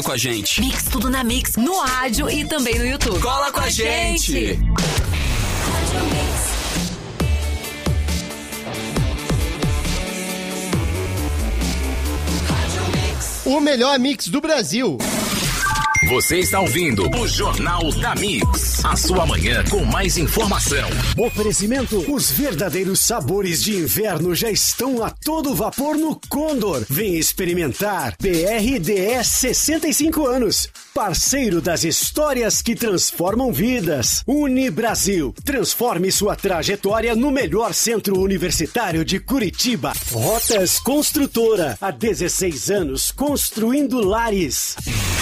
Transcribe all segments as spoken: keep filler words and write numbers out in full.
com a gente. Mix Tudo na Mix, no rádio e também no YouTube. Cola com a gente. O melhor mix do Brasil. Você está ouvindo o Jornal da Mix, a sua manhã com mais informação. Oferecimento: os verdadeiros sabores de inverno já estão a todo vapor no Condor. Vem experimentar. B R D S sessenta e cinco anos, parceiro das histórias que transformam vidas. Unibrasil, transforme sua trajetória no melhor centro universitário de Curitiba. Rotas Construtora, há dezesseis anos construindo lares.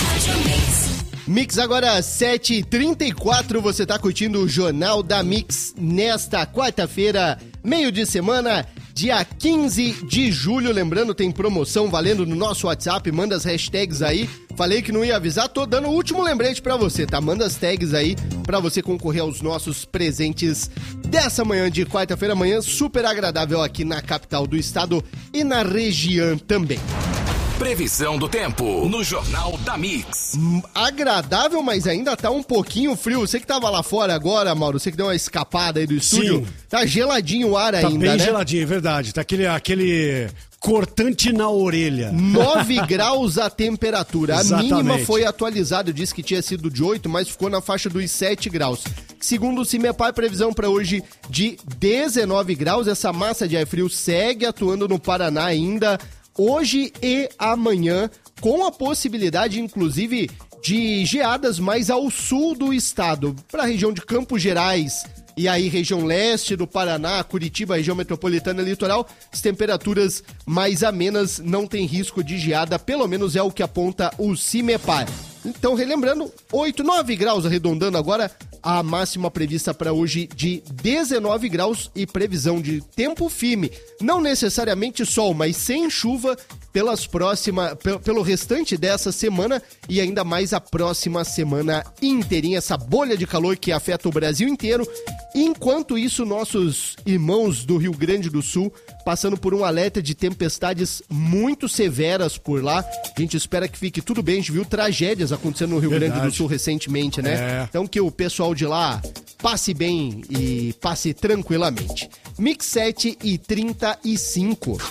Mix agora sete e trinta e quatro, você tá curtindo o Jornal da Mix nesta quarta-feira, meio de semana, dia quinze de julho. Lembrando, tem promoção valendo no nosso WhatsApp, manda as hashtags aí. Falei que não ia avisar, tô dando o último lembrete pra você, tá? Manda as tags aí pra você concorrer aos nossos presentes dessa manhã de quarta-feira, manhã super agradável aqui na capital do estado e na região também. Previsão do tempo no Jornal da Mix. Agradável, mas ainda tá um pouquinho frio. Você que tava lá fora agora, Mauro, você que deu uma escapada aí do estúdio, Sim. Tá geladinho o ar tá ainda, bem né? geladinho, é verdade. Tá aquele, aquele cortante na orelha. nove graus a temperatura. A Exatamente. mínima foi atualizada, eu disse que tinha sido de oito, mas ficou na faixa dos sete graus. Segundo o Cimepar, previsão para hoje de dezenove graus. Essa massa de ar frio segue atuando no Paraná ainda hoje e amanhã, com a possibilidade, inclusive, de geadas mais ao sul do estado, para a região de Campos Gerais e aí região leste do Paraná, Curitiba, região metropolitana e litoral, as temperaturas mais amenas, não tem risco de geada, pelo menos é o que aponta o Cimepar. Então, relembrando, oito, nove graus, arredondando agora, a máxima prevista para hoje de dezenove graus e previsão de tempo firme. Não necessariamente sol, mas sem chuva pelas próxima, pelo restante dessa semana e ainda mais a próxima semana inteirinha, essa bolha de calor que afeta o Brasil inteiro. Enquanto isso, nossos irmãos do Rio Grande do Sul passando por um alerta de tempestades muito severas por lá. A gente espera que fique tudo bem. A gente viu tragédias acontecendo no Rio Verdade. Grande do Sul recentemente, né? É. Então que o pessoal de lá passe bem e passe tranquilamente. Mix sete e trinta e cinco.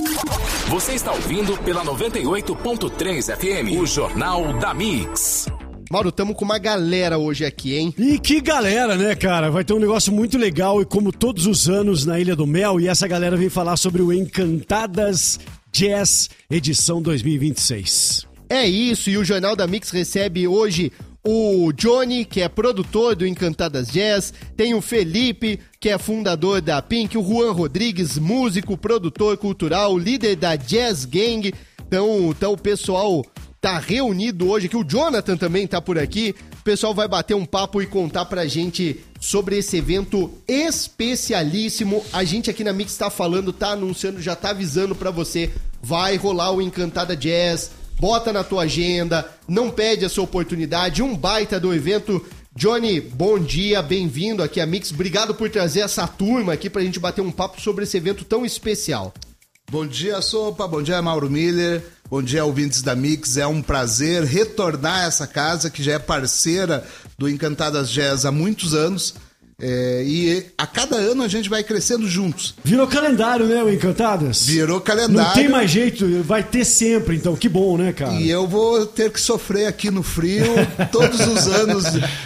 Você está ouvindo pela noventa e oito ponto três F M, o Jornal da Mix. Mauro, tamo com uma galera hoje aqui, hein? E que galera, né, cara? Vai ter um negócio muito legal e como todos os anos na Ilha do Mel, e essa galera vem falar sobre o Encantadas Jazz edição dois mil e vinte e seis. É isso, e o Jornal da Mix recebe hoje o Johnny, que é produtor do Encantadas Jazz, tem o Felipe, que é fundador da Pink, o Juan Rodrigues, músico, produtor cultural, líder da Jazz Gang. Então, então o pessoal tá reunido hoje aqui, o Jonathan também tá por aqui. O pessoal vai bater um papo e contar pra gente sobre esse evento especialíssimo. A gente aqui na Mix tá falando, tá anunciando, já tá avisando pra você, vai rolar o Encantada Jazz. Bota na tua agenda, não perde essa oportunidade, um baita do evento. Johnny, bom dia, bem-vindo aqui à Mix. Obrigado por trazer essa turma aqui pra gente bater um papo sobre esse evento tão especial. Bom dia, Sopa, bom dia, Mauro Miller, bom dia, ouvintes da Mix. É um prazer retornar a essa casa que já é parceira do Encantadas Jazz há muitos anos. É, e a cada ano a gente vai crescendo juntos. Virou calendário, né, o Encantadas? Virou calendário. Não tem mais jeito, vai ter sempre, então que bom, né, cara? E eu vou ter que sofrer aqui no frio todos os anos,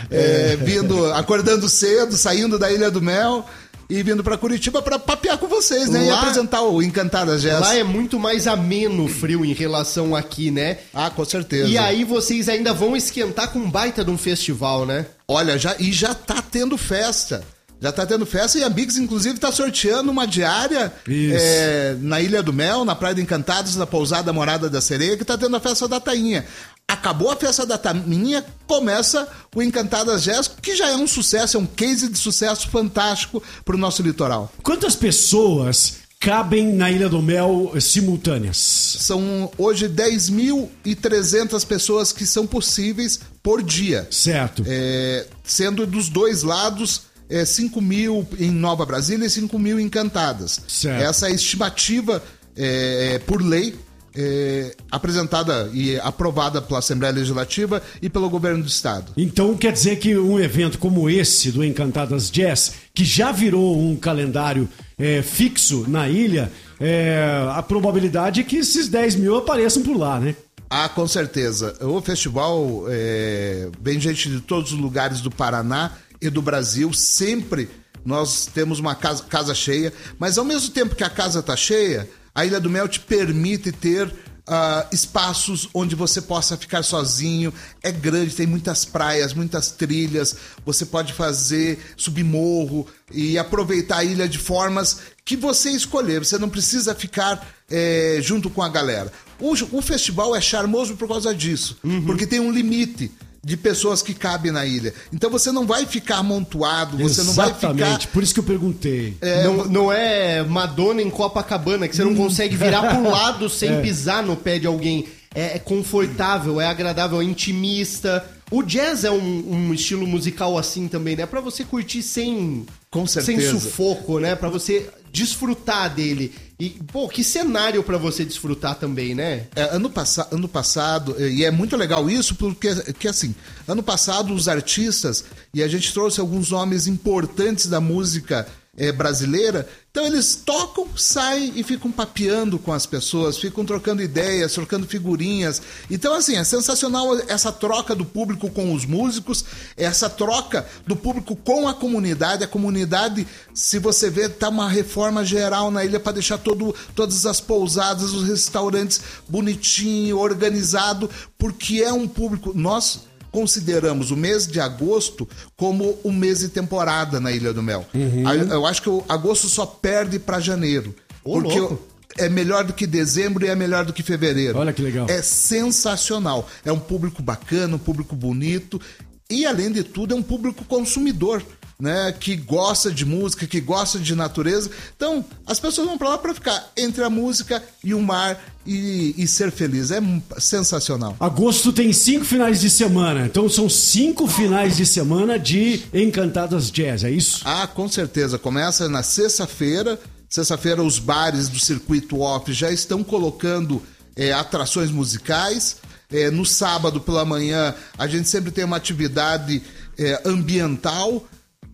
é, vindo, acordando cedo, saindo da Ilha do Mel e vindo pra Curitiba pra papear com vocês, né? Lá, e apresentar o Encantadas Jazz. Lá é muito mais ameno o frio em relação aqui, né? Ah, com certeza. E aí vocês ainda vão esquentar com um baita de um festival, né? Olha, já, e já tá tendo festa. Já tá tendo festa e a Mix, inclusive, tá sorteando uma diária é, na Ilha do Mel, na Praia do Encantados, na pousada Morada da Sereia, que tá tendo a festa da Tainha. Acabou a festa da Tainha, começa o Encantadas Jazz, que já é um sucesso, é um case de sucesso fantástico pro nosso litoral. Quantas pessoas cabem na Ilha do Mel simultâneas? São hoje dez mil e trezentas pessoas que são possíveis por dia. Certo. É, sendo dos dois lados, é, cinco mil em Nova Brasília e cinco mil em Encantadas. Certo. Essa é a estimativa é, por lei é, apresentada e aprovada pela Assembleia Legislativa e pelo Governo do Estado. Então quer dizer que um evento como esse do Encantadas Jazz, que já virou um calendário é, fixo na ilha, é, a probabilidade é que esses dez mil apareçam por lá, né? Ah, com certeza. O festival, é, vem gente de todos os lugares do Paraná e do Brasil, sempre nós temos uma casa, casa cheia, mas ao mesmo tempo que a casa está cheia, a Ilha do Mel te permite ter uh, espaços onde você possa ficar sozinho. É grande, tem muitas praias, muitas trilhas, você pode fazer subir morro e aproveitar a ilha de formas que você escolher. Você não precisa ficar é, junto com a galera. O, o festival é charmoso por causa disso, uhum. porque tem um limite de pessoas que cabem na ilha. Então você não vai ficar amontoado, você Exatamente, não vai ficar... por isso que eu perguntei. É, não, não é Madonna em Copacabana, que você não consegue virar pro lado sem é. pisar no pé de alguém. É, é confortável, é agradável, é intimista. O jazz é um, um estilo musical assim também, né? Pra você curtir sem, Com certeza. sem sufoco, né? Pra você desfrutar dele. E, pô, que cenário pra você desfrutar também, né? É, ano, passa- ano passado, e é muito legal isso, porque, que assim, ano passado os artistas, e a gente trouxe alguns nomes importantes da música é, brasileira, então eles tocam, saem e ficam papeando com as pessoas, ficam trocando ideias, trocando figurinhas. Então, assim, é sensacional essa troca do público com os músicos, essa troca do público com a comunidade. A comunidade, se você ver, tá uma reforma geral na ilha para deixar todo, todas as pousadas, os restaurantes bonitinho, organizado, porque é um público... Nós consideramos o mês de agosto como um mês de temporada na Ilha do Mel. Uhum. Eu acho que o agosto só perde para janeiro. Ô, porque louco. é melhor do que dezembro e é melhor do que fevereiro. Olha que legal. É sensacional. É um público bacana, um público bonito e, além de tudo, é um público consumidor, né, que gosta de música, que gosta de natureza. Então, as pessoas vão para lá para ficar entre a música e o mar e, e ser feliz. É sensacional. Agosto tem cinco finais de semana, então são cinco finais de semana de Encantadas Jazz, é isso? Ah, com certeza. Começa na sexta-feira. Sexta-feira os bares do Circuito Off já estão colocando é, atrações musicais. É, no sábado pela manhã a gente sempre tem uma atividade é, ambiental.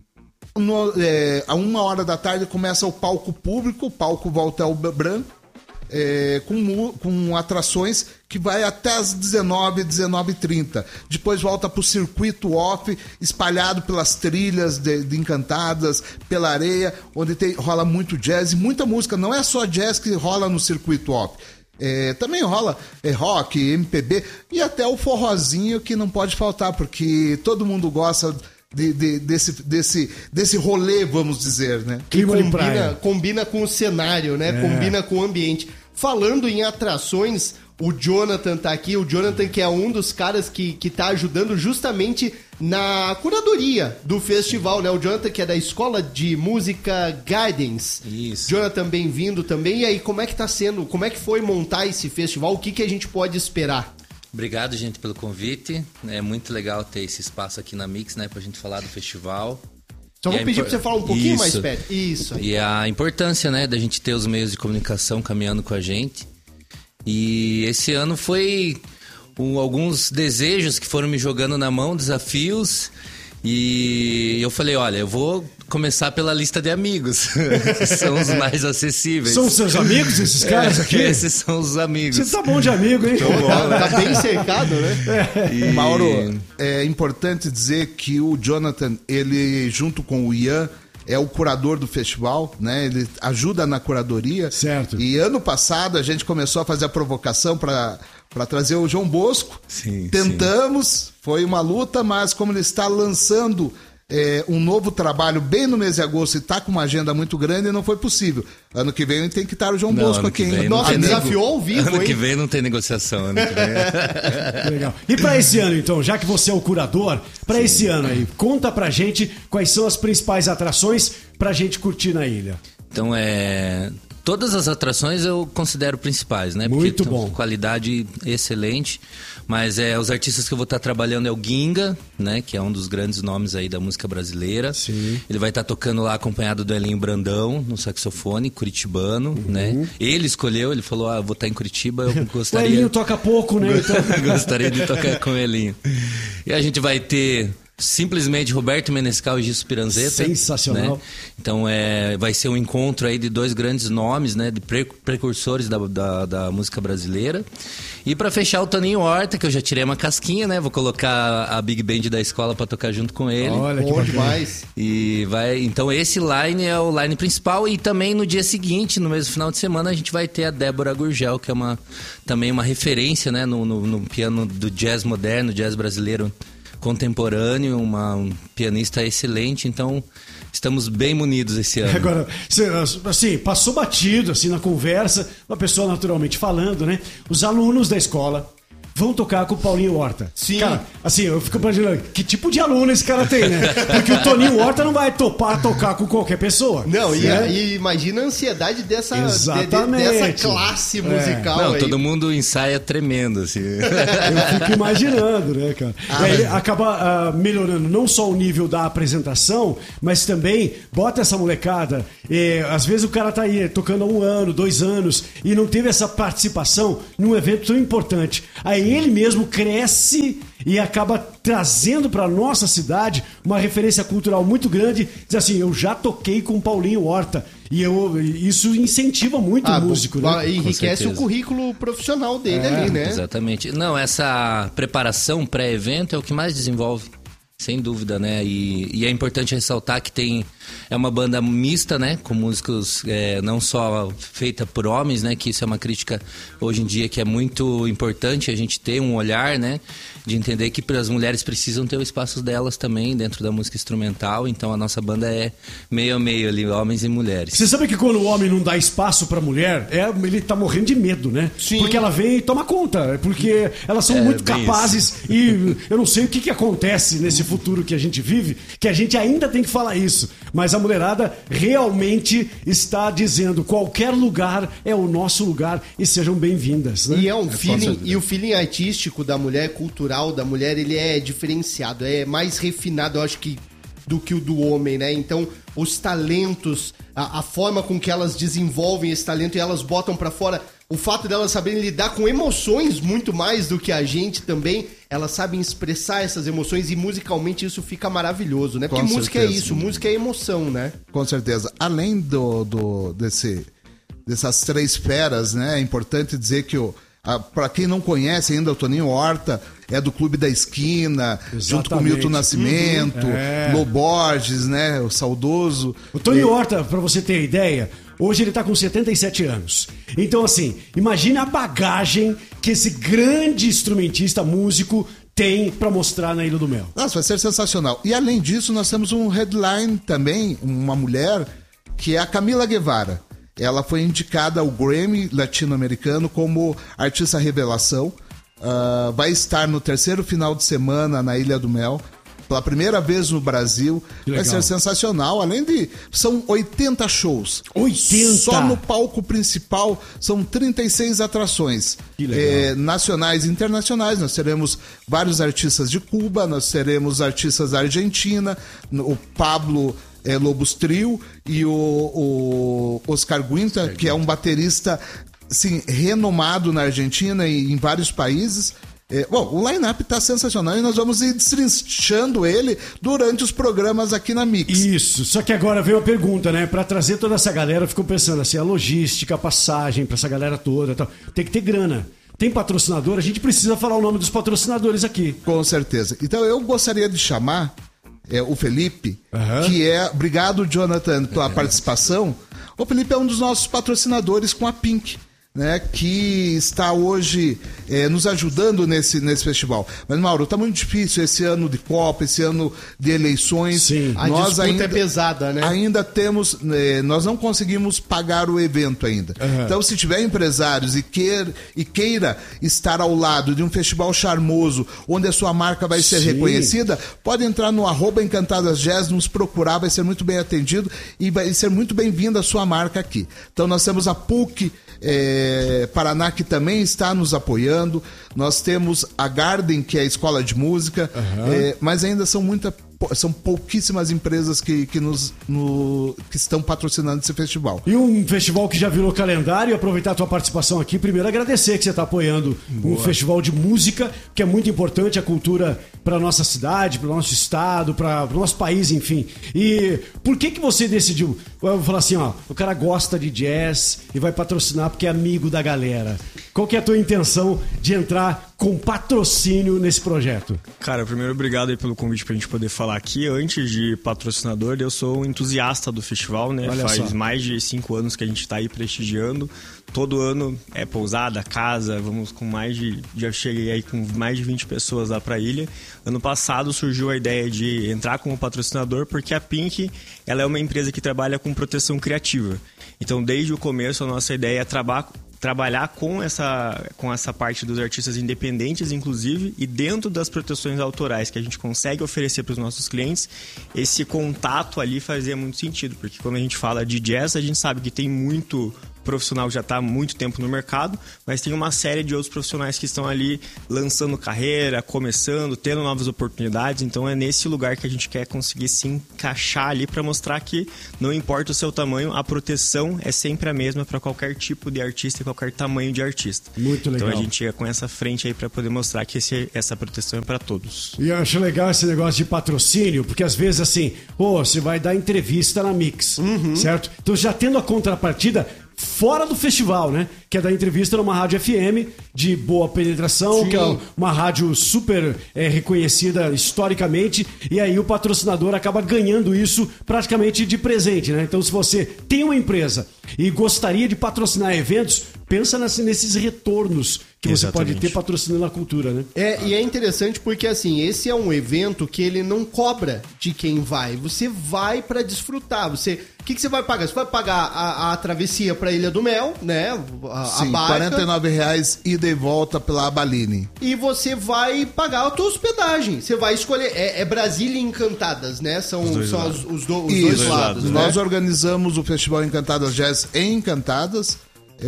No, é, a uma hora da tarde começa o palco público, o palco Voltel Branco, é, com, com atrações que vai até as dezenove, dezenove e trinta. Depois volta para o Circuito Off, espalhado pelas trilhas de, de Encantadas, pela areia, onde tem, rola muito jazz e muita música. Não é só jazz que rola no Circuito Off. É, também rola é, rock, M P B e até o forrozinho, que não pode faltar, porque todo mundo gosta de, de, desse, desse, desse rolê, vamos dizer, né? Que combina, combina com o cenário, né? É. Combina com o ambiente. Falando em atrações, o Jonathan tá aqui, o Jonathan que é um dos caras que, que tá ajudando justamente na curadoria do festival, né? O Jonathan que é da Escola de Música Guidance. Isso. Jonathan, bem-vindo também. E aí, como é que tá sendo, como é que foi montar esse festival? O que, que a gente pode esperar? Obrigado, gente, pelo convite. É muito legal ter esse espaço aqui na Mix, né, pra gente falar do festival. Só vou e pedir impor... pra você falar um pouquinho Isso. mais perto. Isso aí. E a importância, né, da gente ter os meios de comunicação caminhando com a gente. E esse ano foi um, alguns desejos que foram me jogando na mão, desafios. E eu falei, olha, eu vou começar pela lista de amigos, que são os mais acessíveis. São seus amigos esses caras é, aqui? Esses são os amigos. Você tá bom de amigo, hein? Tá, tá bem cercado, né? É. E... Mauro, é importante dizer que o Jonathan, ele junto com o Ian, é o curador do festival, né? Ele ajuda na curadoria. Certo. E ano passado a gente começou a fazer a provocação para para trazer o João Bosco. Sim, Tentamos, sim. Foi uma luta, mas como ele está lançando é, um novo trabalho bem no mês de agosto e está com uma agenda muito grande, não foi possível. Ano que vem tem que estar o João não, Bosco aqui, hein? Nossa, Amigo. desafiou ao vivo, Ano hein? que vem não tem negociação, ano que vem. Legal. E pra esse ano, então, já que você é o curador, pra esse ano aí, conta pra gente quais são as principais atrações pra gente curtir na ilha. Então, é... todas as atrações eu considero principais, né? Muito Porque bom. Qualidade excelente. Mas é, os artistas que eu vou estar trabalhando é o Ginga, né? Que é um dos grandes nomes aí da música brasileira. Sim. Ele vai estar tocando lá acompanhado do Elinho Brandão, no saxofone, curitibano, Uhum. né? Ele escolheu, ele falou, ah, eu vou estar em Curitiba, eu O gostaria... Elinho toca pouco, né? Então... gostaria de tocar com o Elinho. E a gente vai ter... Simplesmente Roberto Menescal e Gisso Piranzeta. Sensacional. Né? Então é, vai ser um encontro aí de dois grandes nomes, né? De pre- precursores da, da, da música brasileira. E para fechar o Toninho Horta, que eu já tirei uma casquinha, né? Vou colocar a Big Band da escola para tocar junto com ele. Olha que Bom bacana. demais. E vai, então esse line é o line principal. E também no dia seguinte, no mesmo final de semana, a gente vai ter a Débora Gurgel, que é uma, também uma referência, né? No, no, no piano do jazz moderno, jazz brasileiro contemporâneo, uma um pianista excelente, então estamos bem munidos esse ano. Agora, cê, assim, passou batido assim na conversa, uma pessoa naturalmente falando, né? Os alunos da escola vão tocar com o Paulinho Horta. Sim. Cara, assim, eu fico imaginando que tipo de aluno esse cara tem, né? Porque o Toninho Horta não vai topar tocar com qualquer pessoa. Não, e, né? e imagina a ansiedade dessa, de- de- Exatamente. dessa classe musical Não, aí. todo mundo ensaia tremendo, assim. Eu fico imaginando, né, cara? Ah, Aí mas- acaba ah, melhorando não só o nível da apresentação, mas também bota essa molecada. eh, às vezes o cara tá aí tocando há um ano, dois anos, e não teve essa participação num evento tão importante. Aí ele mesmo cresce e acaba trazendo para nossa cidade uma referência cultural muito grande. Diz assim, eu já toquei com o Paulinho Horta. E eu, isso incentiva muito Ah, o músico, bo- né? enriquece Com o certeza. currículo profissional dele É, ali, né? Exatamente. Não, essa preparação pré-evento é o que mais desenvolve, sem dúvida, né? E, e é importante ressaltar que tem é uma banda mista, né? Com músicos é, não só feita por homens, né? Que isso é uma crítica hoje em dia que é muito importante a gente ter um olhar, né? De entender que as mulheres precisam ter o espaço delas também dentro da música instrumental. Então a nossa banda é meio a meio ali, homens e mulheres. Você sabe que quando o homem não dá espaço pra mulher, é, ele tá morrendo de medo, né? Sim. Porque ela vem e toma conta. é Porque elas são É, muito bem capazes e eu não sei o que, que acontece nesse futuro que a gente vive, que a gente ainda tem que falar isso. Mas a mulherada realmente está dizendo qualquer lugar é o nosso lugar e sejam bem-vindas. Né? E é um feeling, e o feeling artístico da mulher, cultural da mulher, ele é diferenciado, é mais refinado, eu acho que, do que o do homem, né? Então, os talentos, a, a forma com que elas desenvolvem esse talento e elas botam pra fora, o fato delas saberem lidar com emoções muito mais do que a gente também, elas sabem expressar essas emoções e musicalmente isso fica maravilhoso, né? Porque Com música certeza. é isso, música é emoção, né? Com certeza. Além do, do desse, dessas três feras, né? É importante dizer que o para quem não conhece ainda, o Toninho Horta é do Clube da Esquina, junto com o Milton Nascimento, Uhum. É. Lô Borges, né? O saudoso. O Toninho E- Horta, pra você ter ideia, hoje ele tá com setenta e sete anos. Então, assim, imagina a bagagem que esse grande instrumentista, músico, tem pra mostrar na Ilha do Mel. Nossa, vai ser sensacional. E além disso, nós temos um headline também, uma mulher, que é a Camila Guevara. Ela foi indicada ao Grammy latino-americano como artista revelação. Ah, vai estar no terceiro final de semana na Ilha do Mel. Pela primeira vez no Brasil. Que Vai legal. ser sensacional. Além de... São oitenta shows. oitenta? Só no palco principal são trinta e seis atrações. Que legal. Eh, nacionais e internacionais. Nós teremos vários artistas de Cuba, nós teremos artistas da Argentina, o Pablo eh, Lobos Trio e o, o Oscar Guinta, que é um baterista assim, renomado na Argentina e em vários países. É, bom, o line-up tá sensacional e nós vamos ir destrinchando ele durante os programas aqui na Mix. Isso, só que agora veio a pergunta, né? Pra trazer toda essa galera, ficou pensando assim, a logística, a passagem pra essa galera toda, tal. Tem que ter grana. Tem patrocinador, a gente precisa falar o nome dos patrocinadores aqui. Com certeza. Então eu gostaria de chamar é, o Felipe, Aham. que é... Obrigado, Jonathan, pela participação. O Felipe é um dos nossos patrocinadores com a Pink. né, que está hoje é, nos ajudando nesse, nesse festival. Mas, Mauro, está muito difícil esse ano de Copa, esse ano de eleições. Sim, a nós disputa ainda, é pesada, né? Ainda temos, é, nós não conseguimos pagar o evento ainda. Uhum. Então, se tiver empresários e, queir, e queira estar ao lado de um festival charmoso, onde a sua marca vai ser Sim. reconhecida, pode entrar no arroba Encantadas Jazz, nos procurar, vai ser muito bem atendido e vai ser muito bem-vinda a sua marca aqui. Então, nós temos a P U C, É, Paraná, que também está nos apoiando. Nós temos a Garden, que é a escola de música, uhum. é, mas ainda são muita, são pouquíssimas empresas que, que, nos, no, que estão patrocinando esse festival. E um festival que já virou calendário, aproveitar a tua participação aqui, primeiro agradecer que você está apoiando Boa. um festival de música, que é muito importante, a cultura para a nossa cidade, para o nosso estado, para o nosso país, enfim. E por que que você decidiu? Eu vou falar assim, ó, o cara gosta de jazz e vai patrocinar porque é amigo da galera. Qual que é a tua intenção de entrar com patrocínio nesse projeto? Cara, primeiro, obrigado aí pelo convite pra gente poder falar aqui. Antes de patrocinador, eu sou um entusiasta do festival, né? Olha Faz só. mais de cinco anos que a gente tá aí prestigiando. Todo ano é pousada, casa, vamos com mais de... Já cheguei aí com mais de vinte pessoas lá pra ilha. Ano passado surgiu a ideia de entrar como patrocinador porque a Pink, ela é uma empresa que trabalha com proteção criativa. Então, desde o começo, a nossa ideia é trabalhar... trabalhar com essa, com essa parte dos artistas independentes, inclusive, e dentro das proteções autorais que a gente consegue oferecer para os nossos clientes, esse contato ali fazia muito sentido, porque quando a gente fala de jazz, a gente sabe que tem muito profissional que já está há muito tempo no mercado, mas tem uma série de outros profissionais que estão ali lançando carreira, começando, tendo novas oportunidades, então é nesse lugar que a gente quer conseguir se encaixar ali para mostrar que não importa o seu tamanho, a proteção é sempre a mesma para qualquer tipo de artista e qualquer tamanho de artista. Muito legal. Então a gente chega com essa frente aí para poder mostrar que esse, essa proteção é para todos. E eu acho legal esse negócio de patrocínio, porque às vezes assim, pô, você vai dar entrevista na Mix, uhum. certo? Então já tendo a contrapartida fora do festival, né? Que é da entrevista numa rádio F M de boa penetração, Sim. que é uma rádio super é, reconhecida historicamente, e aí o patrocinador acaba ganhando isso praticamente de presente, né? Então, se você tem uma empresa e gostaria de patrocinar eventos, pensa nesses retornos que Exatamente. Você pode ter patrocinando a cultura, né? É, e é interessante porque, assim, esse é um evento que ele não cobra de quem vai. Você vai pra desfrutar. Você... O que, que você vai pagar? Você vai pagar a, a travessia pra Ilha do Mel, né? A, Sim, a barca. quarenta e nove reais ida e volta pela Abaline. E você vai pagar a tua hospedagem. Você vai escolher... É, é Brasília e Encantadas, né? São os dois, são lados. Os, os, do, os dois lados, né? Nós organizamos o Festival Encantadas Jazz em Encantadas,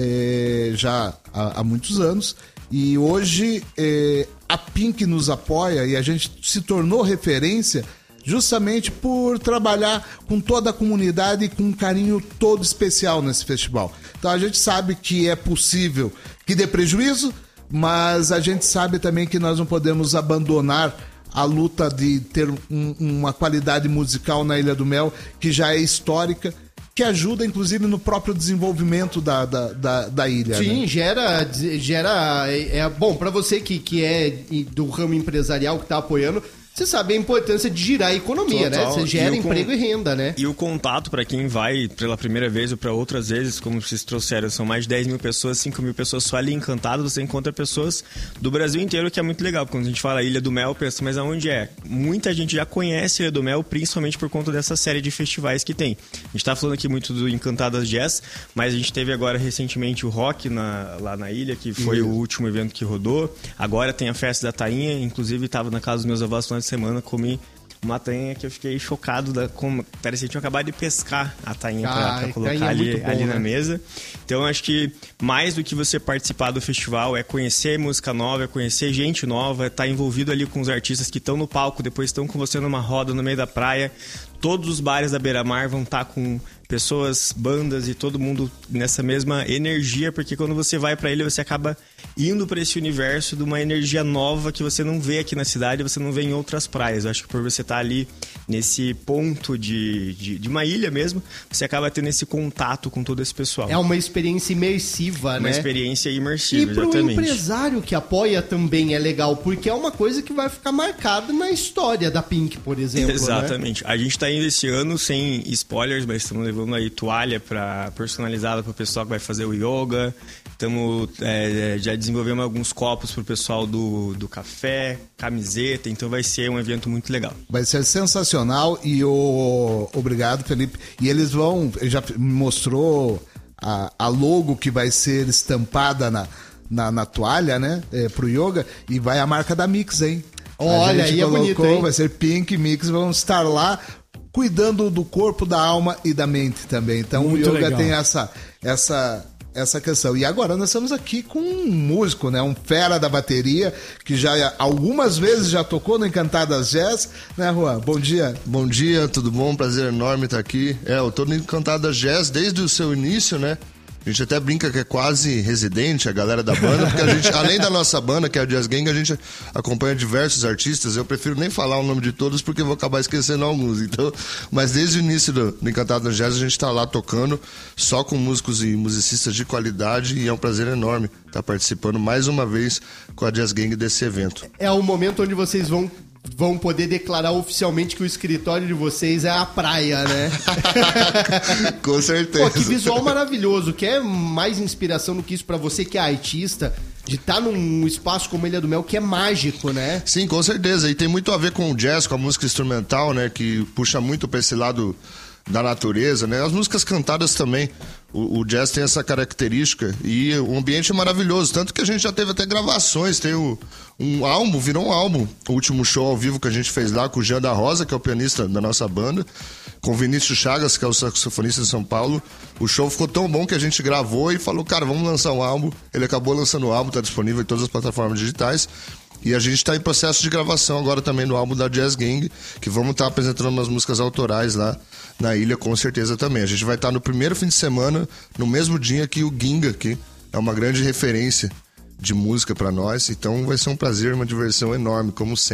é, já há, há muitos anos. E hoje é, a Pink nos apoia e a gente se tornou referência justamente por trabalhar com toda a comunidade e com um carinho todo especial nesse festival. Então a gente sabe que é possível que dê prejuízo, mas a gente sabe também que nós não podemos abandonar a luta de ter um, uma qualidade musical na Ilha do Mel, que já é histórica, que ajuda, inclusive, no próprio desenvolvimento da, da, da, da ilha. Sim, né? gera... gera é, é, bom, para você que, que é do ramo empresarial, que está apoiando, você sabe a importância de girar a economia, Total. né? Você gera e emprego con... e renda, né? E o contato para quem vai pela primeira vez ou para outras vezes, como vocês trouxeram, são mais de dez mil pessoas, cinco mil pessoas só ali Encantadas. Você encontra pessoas do Brasil inteiro, que é muito legal. Quando a gente fala Ilha do Mel, pensa, mas aonde é? Muita gente já conhece a Ilha do Mel, principalmente por conta dessa série de festivais que tem. A gente tá falando aqui muito do Encantadas Jazz, mas a gente teve agora recentemente o Rock na, lá na ilha, que foi uhum. o último evento que rodou. Agora tem a Festa da Tainha, inclusive estava na casa dos meus avós no final de semana, comi uma tainha que eu fiquei chocado da como parecia que tinha acabado de pescar a tainha ah, pra, pra colocar ali, é bom, ali né? na mesa. Então eu acho que mais do que você participar do festival é conhecer música nova, é conhecer gente nova, é estar envolvido ali com os artistas que estão no palco, depois estão com você numa roda no meio da praia. Todos os bares da Beira-Mar vão estar com pessoas, bandas e todo mundo nessa mesma energia, porque quando você vai pra ilha, você acaba indo para esse universo de uma energia nova que você não vê aqui na cidade, você não vê em outras praias. Eu acho que por você estar ali nesse ponto de, de, de uma ilha mesmo, você acaba tendo esse contato com todo esse pessoal. É uma experiência imersiva, uma né? Uma experiência imersiva, e pro exatamente. empresário que apoia também é legal, porque é uma coisa que vai ficar marcada na história da Pink, por exemplo. Exatamente. Né? A gente tá indo esse ano sem spoilers, mas estamos levando aí toalha pra, personalizada para o pessoal que vai fazer o yoga. Estamos, é, já desenvolvemos alguns copos pro pessoal do, do café, camiseta, então vai ser um evento muito legal. Vai ser sensacional e o... Obrigado, Felipe. E eles vão... Ele já mostrou a, a logo que vai ser estampada na, na, na toalha, né? É, pro yoga. E vai a marca da Mix, hein? Olha, aí é bonito, hein? Vai ser Pink Mix, vão estar lá cuidando do corpo, da alma e da mente também. Então muito o yoga legal. Tem essa... essa essa questão. E agora nós estamos aqui com um músico, né? Um fera da bateria, que já algumas vezes já tocou no Encantadas Jazz, né, Juan? Bom dia. Bom dia, tudo bom? Prazer enorme estar aqui. É, eu tô no Encantadas Jazz desde o seu início, né? A gente até brinca que é quase residente, a galera da banda, porque a gente, além da nossa banda, que é a Jazz Gang, a gente acompanha diversos artistas. Eu prefiro nem falar o nome de todos, porque vou acabar esquecendo alguns. Então, mas desde o início do, do Encantado Jazz, a gente tá lá tocando, só com músicos e musicistas de qualidade, e é um prazer enorme estar participando mais uma vez com a Jazz Gang desse evento. É o momento onde vocês vão... vão poder declarar oficialmente que o escritório de vocês é a praia, né? Com certeza. Pô, que visual maravilhoso. Quer mais inspiração do que isso pra você que é artista? De estar num espaço como Ilha do Mel, que é mágico, né? Sim, com certeza. E tem muito a ver com o jazz, com a música instrumental, né? Que puxa muito pra esse lado da natureza, né? As músicas cantadas também. O, o jazz tem essa característica e o ambiente é maravilhoso. Tanto que a gente já teve até gravações. Tem o, um álbum, virou um álbum. O último show ao vivo que a gente fez lá com o Jean da Rosa, que é o pianista da nossa banda, com o Vinícius Chagas, que é o saxofonista de São Paulo. O show ficou tão bom que a gente gravou e falou, cara, vamos lançar um álbum. Ele acabou lançando o álbum, tá disponível em todas as plataformas digitais. E a gente está em processo de gravação agora também no álbum da Jazz Gang, que vamos estar tá apresentando umas músicas autorais lá na ilha, com certeza também. A gente vai estar tá no primeiro fim de semana, no mesmo dia que o Ginga, que é uma grande referência de música para nós. Então vai ser um prazer, uma diversão enorme, como sempre.